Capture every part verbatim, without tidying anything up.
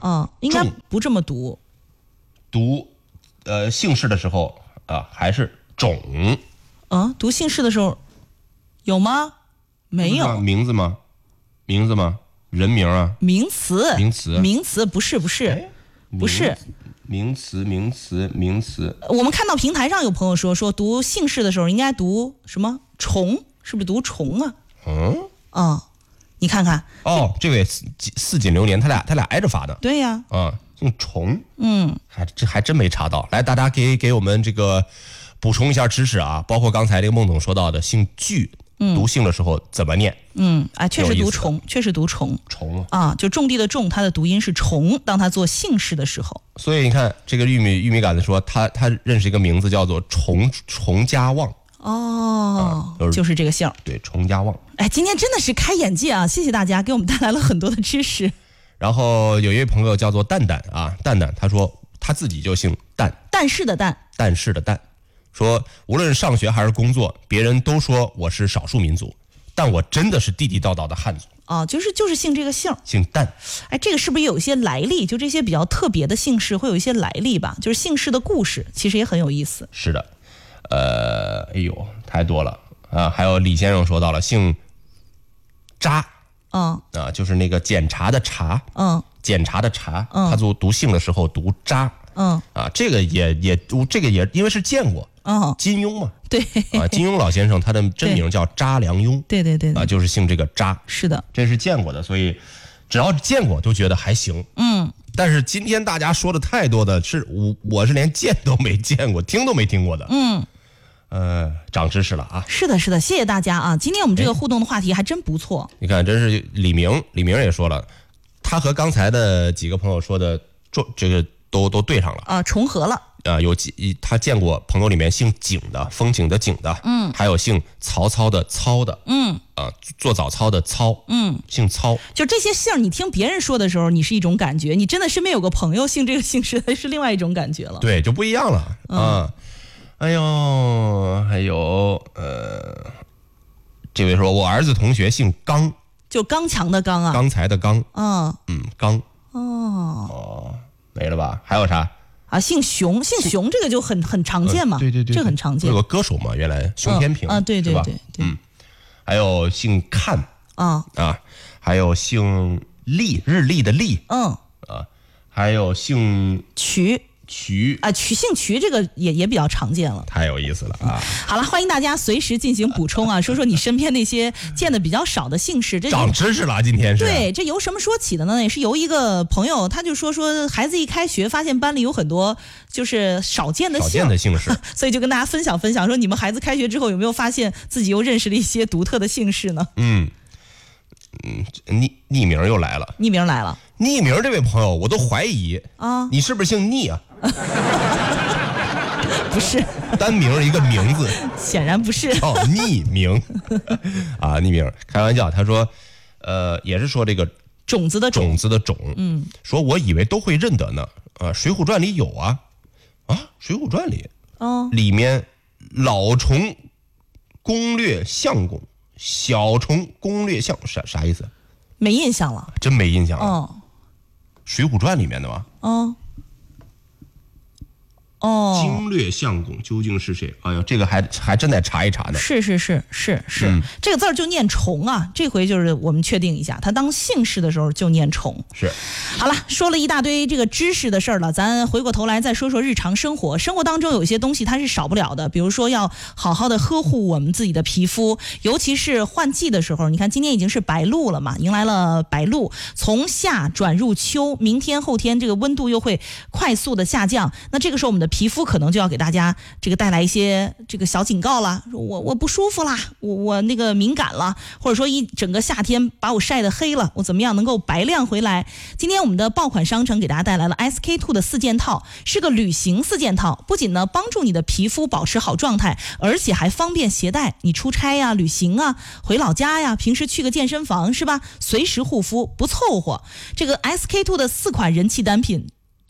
嗯，应该不这么读。 读呃姓氏的时候啊、呃，还是种。 嗯，读姓氏的时候有吗？没有。 名字吗？名字吗？人名啊？ 名词。 名词。 名词不是不是不是。 名词名词名词。 我们看到平台上有朋友说说读姓氏的时候应该读什么虫？是不是读虫啊？ 嗯。 哦，你看看。 哦，这位四四锦流年，他俩他俩挨着发的。 对呀。 啊，姓虫。 嗯， 还这还真没查到。来，大家给给我们这个补充一下知识啊，包括刚才这个孟总说到的姓巨。嗯、读姓的时候怎么念？ 嗯，哎，确实读虫，确实读虫。 虫啊，就种地的种，它的读音是虫。当它做姓氏的时候， 所以你看，这个玉米玉米杆子说，他他认识一个名字叫做虫虫家旺。 哦、啊就是，就是这个姓。 对，虫家旺。 哎，今天真的是开眼界啊！谢谢大家给我们带来了很多的知识。 然后有一位朋友叫做蛋蛋啊，蛋蛋他说他自己就姓蛋， 但是的蛋， 但是的蛋。说无论是上学还是工作，别人都说我是少数民族，但我真的是地地道道的汉族。 哦，就是就是姓这个姓， 姓蛋。 哎，这个是不是也有一些来历？就这些比较特别的姓氏会有一些来历吧？就是姓氏的故事，其实也很有意思。 是的，呃，哎呦，太多了啊！还有李先生说到了姓查， 嗯啊，就是那个检查的查， 嗯， 检查的查， 嗯， 他读读姓的时候读查。 嗯啊，这个也也这个也因为是见过， 哦， 金庸嘛， 对啊，金庸老先生他的真名叫查良镛， 对对 对, 对啊，就是姓这个查， 是的， 这是见过的，所以只要见过都觉得还行， 嗯。 但是今天大家说的太多的是我我是连见都没见过，听都没听过的， 嗯， 呃，长知识了啊！ 是的，是的，谢谢大家啊！今天我们这个互动的话题还真不错。 你看，真是李明，李明也说了，他和刚才的几个朋友说的，这个。都都对上了啊，重合了啊！有几他见过朋友里面姓景的，风景的景的， 嗯， 还有姓曹操的操的， 嗯， 啊，做早操的操， 嗯， 姓操。 就这些姓，你听别人说的时候，你是一种感觉；你真的身边有个朋友姓这个姓氏，是另外一种感觉了。 对，就不一样了、 嗯、 啊！哎呦，还有呃，这位说我儿子同学姓刚， 就刚强的刚啊， 刚才的刚， 嗯嗯，刚， 哦哦。没了吧？还有啥啊？姓熊，姓熊这个就很很常见嘛、呃， 对对 对, 对， 这很常见。 有个歌手嘛，原来熊天平、 嗯、啊，对对 对, 对, 对， 嗯，还有姓看啊啊，还有姓历，日历的历， 嗯啊，还有姓瞿。 瞿啊，瞿姓瞿这个也也比较常见了， 太有意思了啊！ 好了，欢迎大家随时进行补充啊，说说你身边那些见的比较少的姓氏，这长知识了，今天是。 对，这由什么说起的呢？也是由一个朋友，他就说说孩子一开学，发现班里有很多就是少见的姓， 少见的姓氏， 所以就跟大家分享分享，说你们孩子开学之后有没有发现自己又认识了一些独特的姓氏呢？ 嗯嗯，匿匿名又来了， 匿名来了， 匿名这位朋友，我都怀疑啊， 你是不是姓聂啊？ 不是， 单名一个名字， 显然不是。 哦，匿名啊，匿名，开玩笑。他说，呃，也是说这个种子的种， 种子的种， 嗯， 说我以为都会认得呢，啊，《水浒传》里有啊，啊，《水浒传》里， 哦， 里面老虫攻略相公，小虫攻略相啥啥意思？ 没印象了， 真没印象了。 哦， 《水浒传》里面的吗？ 哦。哦， 经略相公究竟是谁？哎呦，这个还还真得查一查呢。 是是是是是、 嗯， 这个字儿就念虫啊。这回就是我们确定一下，他当姓氏的时候就念虫。 是， 好了，说了一大堆这个知识的事儿了，咱回过头来再说说日常生活。生活当中有一些东西它是少不了的，比如说要好好的呵护我们自己的皮肤，尤其是换季的时候。你看今天已经是白露了嘛，迎来了白露，从夏转入秋，明天后天这个温度又会快速的下降。那这个时候我们的皮肤可能就要给大家这个带来一些这个小警告了，我我不舒服啦，我我那个敏感了，或者说一整个夏天把我晒得黑了，我怎么样能够白亮回来？今天我们的爆款商城给大家带来了 S K two 的四件套，是个旅行四件套，不仅呢帮助你的皮肤保持好状态，而且还方便携带，你出差呀、旅行啊、回老家呀，平时去个健身房是吧？随时护肤不凑合。这个 S K two 的四款人气单品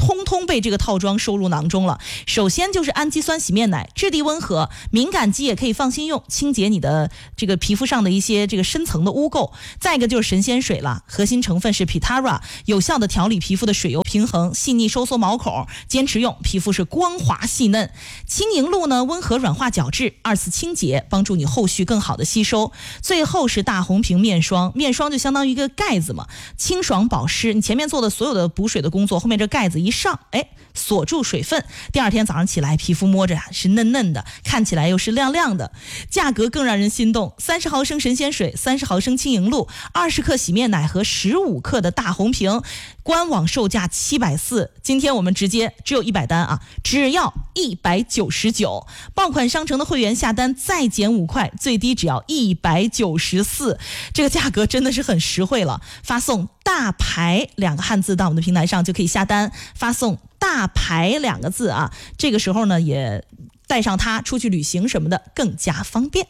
通通被这个套装收入囊中了。首先就是氨基酸洗面奶，质地温和，敏感肌也可以放心用，清洁你的这个皮肤上的一些这个深层的污垢。再一个就是神仙水了，核心成分是 Pitara， 有效的调理皮肤的水油平衡，细腻收缩毛孔，坚持用皮肤是光滑细嫩。轻盈露呢，温和软化角质，二次清洁，帮助你后续更好的吸收。最后是大红瓶面霜，面霜就相当于一个盖子嘛，清爽保湿，你前面做的所有的补水的工作，后面这盖子一上，哎，锁住水分，第二天早上起来皮肤摸着是嫩嫩的，看起来又是亮亮的。价格更让人心动，三十毫升神仙水，三十毫升轻盈露，二十克洗面奶和十五克的大红瓶，官网售价七百四，今天我们直接只有一百单啊，只要一百九十九，爆款商城的会员下单再减五块，最低只要一百九十四，这个价格真的是很实惠了。发送大牌两个汉字到我们的平台上就可以下单，发送大牌两个字啊，这个时候呢也带上它出去旅行什么的更加方便。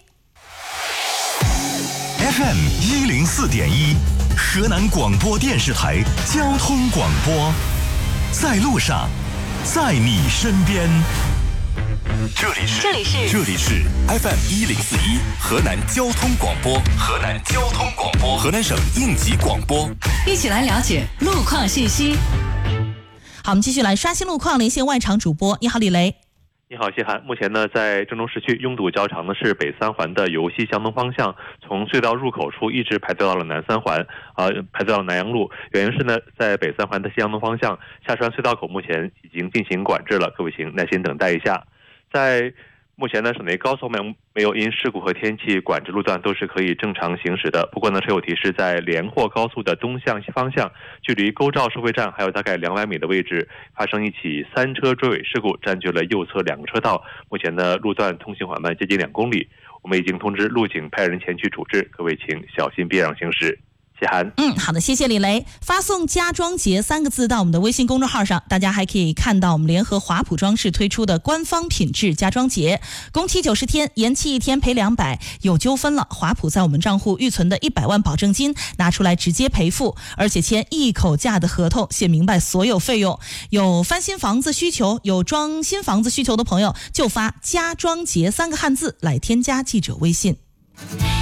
F M 一零四点一，河南广播电视台交通广播，在路上，在你身边。这里是这里是这里是 F M 一零四一河南交通广播，河南交通广播，河南省应急广播， 一起来了解路况信息。 好，我们继续来刷新路况，连线外场主播。你好，李雷。 你好，谢涵。目前呢，在郑州市区拥堵较长的是北三环的由西向东方向，从隧道入口处一直排队到了南三环，呃，排队到了南阳路。原因是呢，在北三环的西向东方向下穿隧道口目前已经进行管制了，各位请耐心等待一下。在目前呢，省内高速没有没有因事故和天气管制路段都是可以正常行驶的。不过呢，车友提示，在连霍高速的东向西方向，距离沟肇收费站还有大概两百米的位置，发生一起三车追尾事故，占据了右侧两个车道。目前呢，路段通行缓慢，接近两公里。我们已经通知路警派人前去处置，各位请小心避让行驶。谢涵。 嗯，好的，谢谢李雷。发送家装节三个字到我们的微信公众号上，大家还可以看到我们联合华普装饰推出的官方品质家装节，工期九十天，延期一天赔两百，有纠纷了，华普在我们账户预存的一百万保证金拿出来直接赔付，而且签一口价的合同，写明白所有费用。有翻新房子需求，有装新房子需求的朋友，就发家装节三个汉字来添加记者微信。